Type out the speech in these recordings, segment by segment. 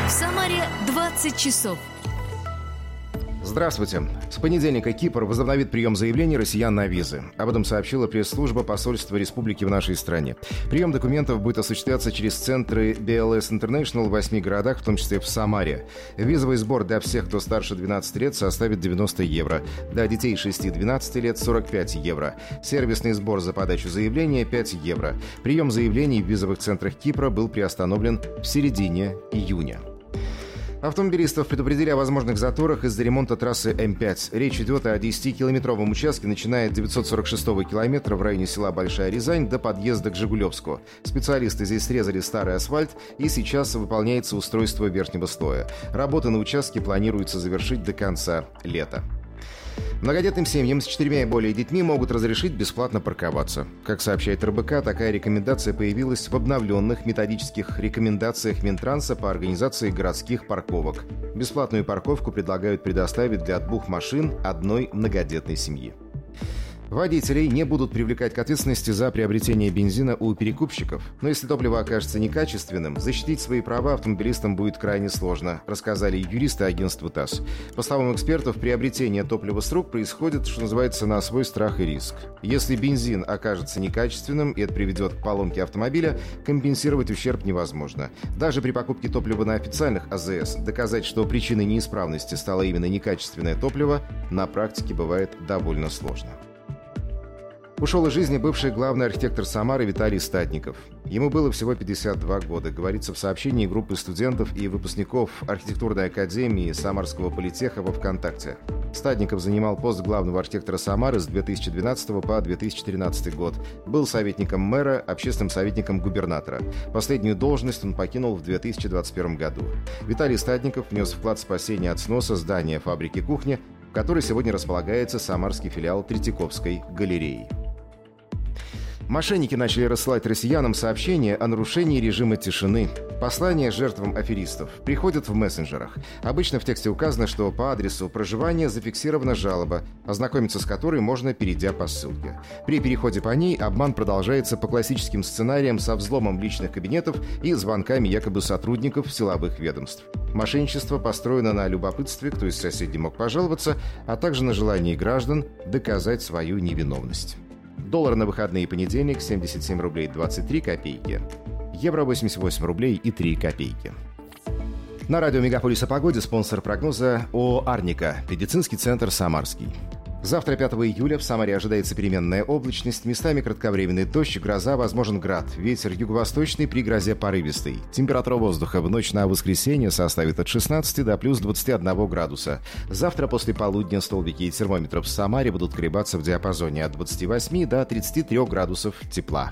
В Самаре 20 часов. Здравствуйте. С понедельника Кипр возобновит прием заявлений россиян на визы. Об этом сообщила пресс-служба посольства республики в нашей стране. Прием документов будет осуществляться через центры BLS International в 8 городах, в том числе в Самаре. Визовый сбор для всех, кто старше 12 лет, составит 90 евро. Для детей 6-12 лет – 45 евро. Сервисный сбор за подачу заявления – 5 евро. Прием заявлений в визовых центрах Кипра был приостановлен в середине июня. Автомобилистов предупредили о возможных заторах из-за ремонта трассы М5. Речь идет о 10-километровом участке, начиная от 946-го километра в районе села Большая Рязань до подъезда к Жигулевску. Специалисты здесь срезали старый асфальт, и сейчас выполняется устройство верхнего слоя. Работы на участке планируется завершить до конца лета. Многодетным семьям с 4 и более детьми могут разрешить бесплатно парковаться. Как сообщает РБК, такая рекомендация появилась в обновленных методических рекомендациях Минтранса по организации городских парковок. Бесплатную парковку предлагают предоставить для 2 машин одной многодетной семьи. Водителей не будут привлекать к ответственности за приобретение бензина у перекупщиков. Но если топливо окажется некачественным, защитить свои права автомобилистам будет крайне сложно, рассказали юристы агентству ТАСС. По словам экспертов, приобретение топлива с рук происходит, что называется, на свой страх и риск. Если бензин окажется некачественным и это приведет к поломке автомобиля, компенсировать ущерб невозможно. Даже при покупке топлива на официальных АЗС доказать, что причиной неисправности стало именно некачественное топливо, на практике бывает довольно сложно. Ушел из жизни бывший главный архитектор Самары Виталий Стадников. Ему было всего 52 года, говорится в сообщении группы студентов и выпускников архитектурной академии Самарского политеха во ВКонтакте. Стадников занимал пост главного архитектора Самары с 2012 по 2013 год. Был советником мэра, общественным советником губернатора. Последнюю должность он покинул в 2021 году. Виталий Стадников внес вклад в спасение от сноса здания фабрики кухни, в которой сегодня располагается самарский филиал Третьяковской галереи. Мошенники начали рассылать россиянам сообщения о нарушении режима тишины. Послания жертвам аферистов приходят в мессенджерах. Обычно в тексте указано, что по адресу проживания зафиксирована жалоба, ознакомиться с которой можно, перейдя по ссылке. При переходе по ней обман продолжается по классическим сценариям со взломом личных кабинетов и звонками якобы сотрудников силовых ведомств. Мошенничество построено на любопытстве, кто из соседей мог пожаловаться, а также на желании граждан доказать свою невиновность. Доллар на выходные и понедельник 77 рублей 23 копейки. Евро 88 рублей и 3 копейки. На радио «Мегаполис» о погоде спонсор прогноза ООО «Арника», медицинский центр «Самарский». Завтра, 5 июля, в Самаре ожидается переменная облачность, местами кратковременный дождь, гроза, возможен град. Ветер юго-восточный, при грозе порывистый. Температура воздуха в ночь на воскресенье составит от 16 до плюс 21 градуса. Завтра после полудня столбики термометров в Самаре будут колебаться в диапазоне от 28 до 33 градусов тепла.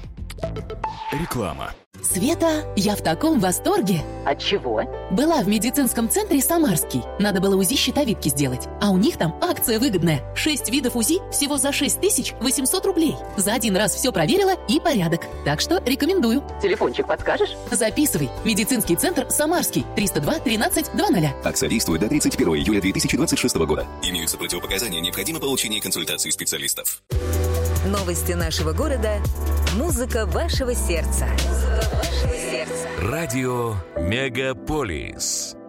Реклама. Света, я в таком восторге. От чего? Была в медицинском центре «Самарский». Надо было УЗИ щитовидки сделать. А у них там акция выгодная. 6 видов УЗИ всего за 6800 рублей. За один раз все проверила и порядок. Так что рекомендую. Телефончик подскажешь? Записывай. Медицинский центр «Самарский». 302 13 20. Акция действует до 31 июля 2026 года. Имеются противопоказания, необходимо получение консультации специалистов. Новости нашего города. Музыка вашего сердца. Радио «Мегаполис».